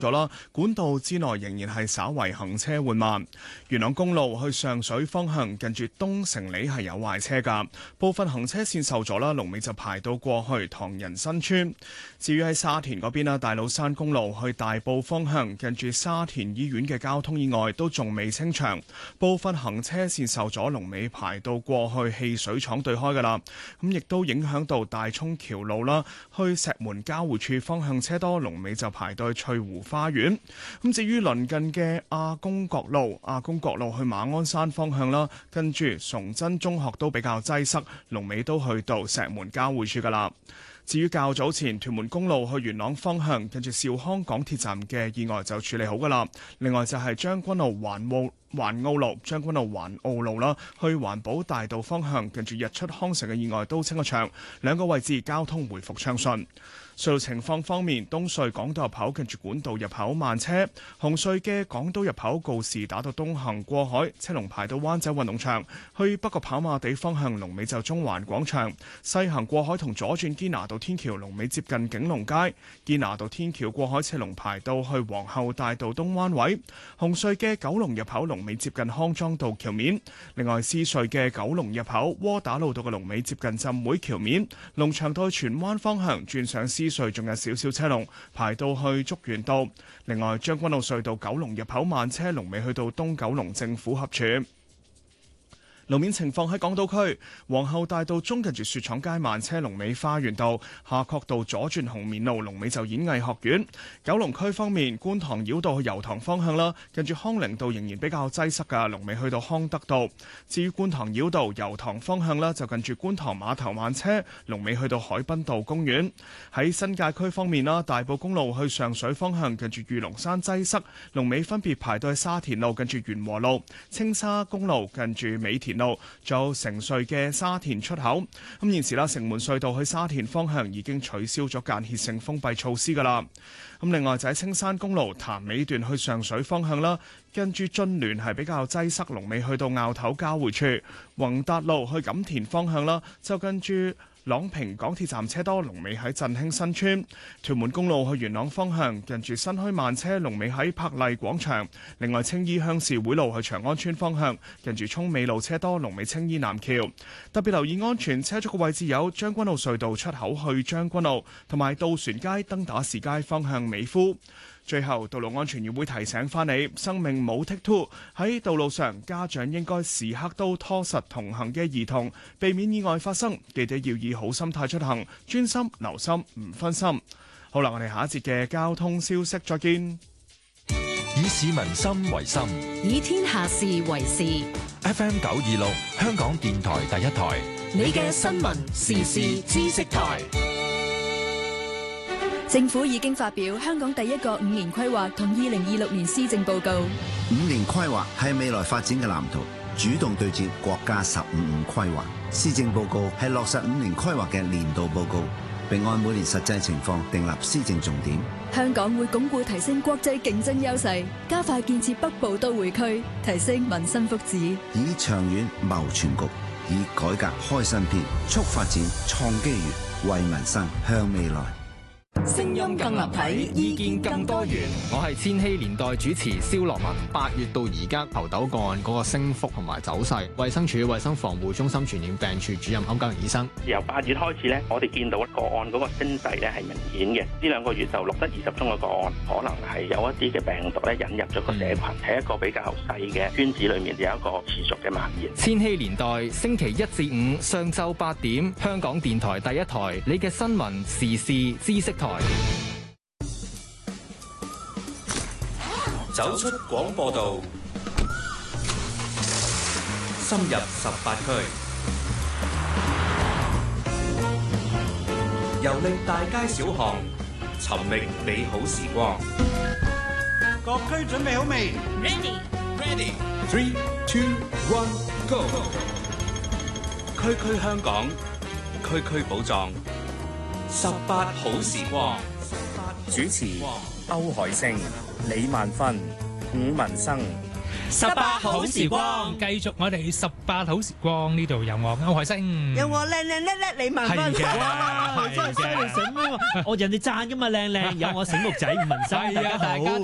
咗啦，管道之內仍然係稍為行車緩慢。元朗公路去上水方向近住東城里係有壞車㗎，部分行車線受阻啦，龍尾就排到過去唐人新村。至於喺沙田嗰邊啦，大老山公路去大埔方向近住沙田醫院嘅交通意外都仲未清場，部分行車線受阻，龍尾排到過去汽水廠對開㗎啦。咁亦都影響到大涌橋路啦，去石門交匯處方向車多，龍尾就排到去翠湖花園。咁至於鄰近嘅亞公角路去馬鞍山方向啦，跟住崇真中學都比較擠塞，龍尾都去到石門交匯處㗎啦。至於較早前屯門公路去元朗方向，跟住兆康港鐵站嘅意外就處理好㗎啦。另外就係將軍澳環澳路、將軍澳環澳路啦，去環保大道方向，跟住日出康城嘅意外都清咗場，兩個位置交通回復暢順。隧道情況方面，東隧港島入口近住管道入口慢車，紅隧嘅港島入口告士打道東行過海，車龍排到灣仔運動場；去北角跑馬地方向龍尾就中環廣場，西行過海同左轉堅拿道天橋龍尾接近景隆街，堅拿道天橋過海車龍排到去皇后大道東灣位，紅隧嘅九龍入口龍尾接近康莊道橋面，另外獅隧嘅九龍入口窩打老道嘅龍尾接近浸會橋面，龍翔道荃灣方向轉上獅隧仲有少少車龍排到去竹園道，另外將軍澳隧道九龍入口慢車龍尾去到東九龍政府合署。路面情況喺港島區皇后大道中近住雪廠街慢車龍尾花園道，夏慤道左轉紅棉路龍尾就演藝學院。九龍區方面，觀塘繞道去油塘方向啦，近住康寧道仍然比較擠塞㗎，龍尾去到康德道。至於觀塘繞道油塘方向啦，就近住觀塘碼頭慢車龍尾去到海濱道公園。喺新界區方面啦，大埔公路去上水方向近住御龍山擠塞，龍尾分別排到去沙田路近住元和路，青沙公路近住美田路，仲有城隧嘅沙田出口。咁現時啦，城門隧道去沙田方向已經取消咗間歇性封閉措施㗎啦。咁另外就喺青山公路潭尾段去上水方向啦，跟住駿聯係比較擠塞，龍尾去到坳頭交匯處。宏達路去錦田方向啦，就跟住朗屏港鐵站車多，龍尾喺振興新村。屯門公路去元朗方向，近住新墟慢車龍尾喺柏麗廣場。另外青衣鄉事會路去長安村方向，近住涌美路車多，龍尾青衣南橋。特別留意安全車速嘅位置有將軍澳隧道出口去將軍澳，同埋渡船街登打士街方向美孚。最後，道路安全議會提醒返你，生命冇 take two， 喺道路上家長應該時刻都拖實同行嘅兒童，避免意外發生。記得要以好心態出行，專心留心，唔分心。好啦，我哋下一節嘅交通消息再見。 以市民心為心， 以天下事為事。 FM 926，香港電台第一台， 你嘅新聞時事知識台。 政府已經發表香港第一個5年規劃同2026年施政報告。 5年規劃係未來發展嘅藍圖，主動對接國家15五規劃。施政報告係落實5年規劃嘅年度報告，並按每年實際情況訂立施政重點。 香港會鞏固提升國際競爭優勢，加快建設北部都會區，提升民生福祉。 以長遠謀全局，以改革開新篇，促發展創機遇，為民生向未來。 聲音更立體，意見更多元。 我係千禧年代主持蕭樂文。8月到而家猴痘個案嗰個升幅同埋走勢，衛生署衛生防護中心傳染病處主任歐家榮醫生。 由8月開始咧，我哋見到個案嗰個升勢咧係明顯嘅。呢2個月就錄得20宗嘅個案，可能係有一啲嘅病毒咧引入咗個社群，喺一個比較細嘅圈子裏面有一個持續嘅蔓延。 千禧年代星期1至5上晝8點，香港電台第一台，你嘅新聞時事知識台。 走出廣播道，深入18區，遊歷大街小巷，尋覓美好時光。 各區準備好未 ？Ready, 3, 2, 1, go！ 區區香港，區區寶藏，18好時光。 主持歐海星、李萬芬、伍文生。 18好時光，繼續我哋18好時光，呢度有我歐海星， 有我靚叻李文芬，哇，真係犀利醒喎！我人哋讚㗎嘛靚，有我醒目仔吳文生，大家好。